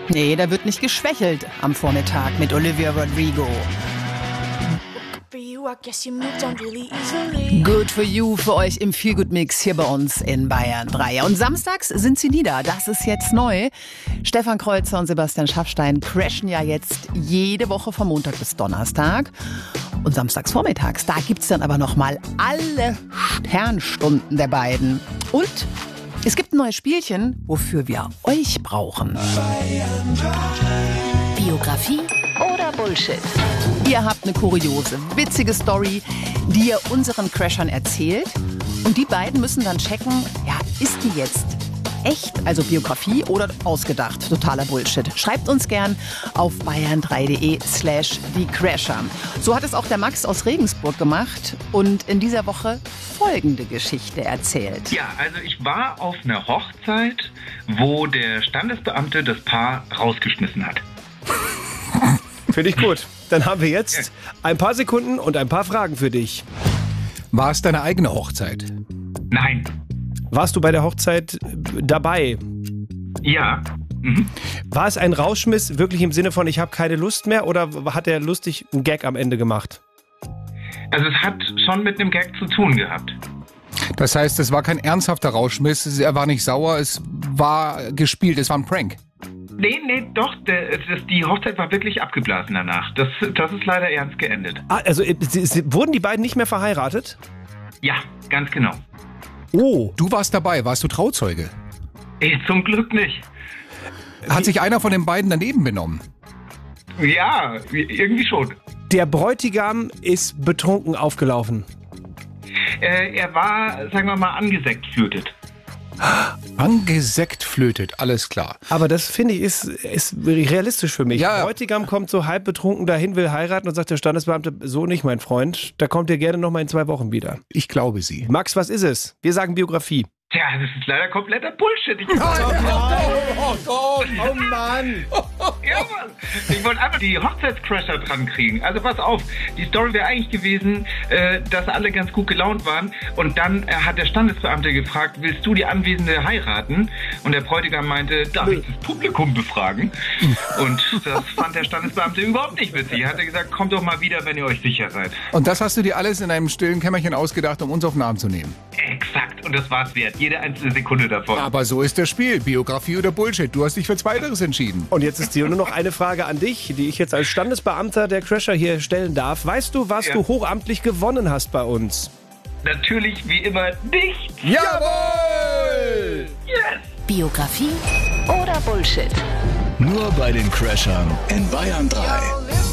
Nee, da wird nicht geschwächelt am Vormittag mit Olivia Rodrigo. Good for you für euch im Feel-Good-Mix hier bei uns in Bayern 3. Und samstags sind sie nieder, das ist jetzt neu. Stefan Kreuzer und Sebastian Schaffstein crashen ja jetzt jede Woche von Montag bis Donnerstag. Und samstags vormittags, da gibt's dann aber nochmal alle Sternstunden der beiden. Und es gibt ein neues Spielchen, wofür wir euch brauchen. Biografie oder Bullshit? Ihr habt eine kuriose, witzige Story, die ihr unseren Crashern erzählt. Und die beiden müssen dann checken, ja, ist die jetzt echt, also Biografie oder ausgedacht? Totaler Bullshit. Schreibt uns gern auf bayern3.de/diecrasher. So hat es auch der Max aus Regensburg gemacht und in dieser Woche folgende Geschichte erzählt. Ja, also ich war auf einer Hochzeit, wo der Standesbeamte das Paar rausgeschmissen hat. Finde ich gut. Dann haben wir jetzt ein paar Sekunden und ein paar Fragen für dich. War es deine eigene Hochzeit? Nein. Warst du bei der Hochzeit dabei? Ja. Mhm. War es ein Rausschmiss wirklich im Sinne von ich habe keine Lust mehr oder hat er lustig einen Gag am Ende gemacht? Also es hat schon mit einem Gag zu tun gehabt. Das heißt, es war kein ernsthafter Rauschmiss, er war nicht sauer, es war gespielt, es war ein Prank. Nee, doch, die Hochzeit war wirklich abgeblasen danach. Das ist leider ernst geendet. Also wurden die beiden nicht mehr verheiratet? Ja, ganz genau. Oh. Du warst dabei, warst du Trauzeuge? Zum Glück nicht. Hat sich einer von den beiden daneben benommen? Ja, irgendwie schon. Der Bräutigam ist betrunken aufgelaufen. Er war, sagen wir mal, angesektflötet. Angesektflötet, alles klar. Aber das, finde ich, ist realistisch für mich. Ja. Bräutigam kommt so halb betrunken dahin, will heiraten und sagt der Standesbeamte, so nicht, mein Freund. Da kommt ihr gerne noch mal in 2 Wochen wieder. Ich glaube sie. Max, was ist es? Wir sagen Biografie. Tja, das ist leider kompletter Bullshit. Oh Gott! Oh Mann! Ja, Mann. Ich wollte einfach die Hochzeitscrasher dran kriegen. Also pass auf, die Story wäre eigentlich gewesen, dass alle ganz gut gelaunt waren. Und dann hat der Standesbeamte gefragt, willst du die Anwesende heiraten? Und der Bräutigam meinte, darf ich das Publikum befragen? Und das fand der Standesbeamte überhaupt nicht witzig. Er hat gesagt, kommt doch mal wieder, wenn ihr euch sicher seid. Und das hast du dir alles in einem stillen Kämmerchen ausgedacht, um uns auf den Arm zu nehmen? Exakt, und das war's wert. Jede einzelne Sekunde davon. Aber so ist das Spiel. Biografie oder Bullshit. Du hast dich für Zweiteres entschieden. Und jetzt ist hier nur noch eine Frage an dich, die ich jetzt als Standesbeamter der Crasher hier stellen darf. Weißt du, was du hochamtlich gewonnen hast bei uns? Natürlich, wie immer, nicht. Jawohl! Yes! Biografie oder Bullshit? Nur bei den Crashern in Bayern 3.